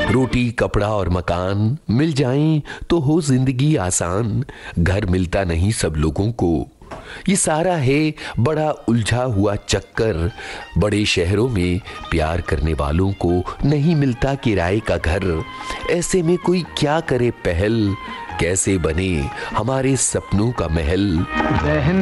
रोटी, कपड़ा और मकान मिल जाएं तो हो जिंदगी आसान। घर मिलता नहीं सब लोगों को, ये सारा है बड़ा उलझा हुआ चक्कर। बड़े शहरों में प्यार करने वालों को नहीं मिलता किराए का घर। ऐसे में कोई क्या करे पहल, कैसे बने हमारे सपनों का महल।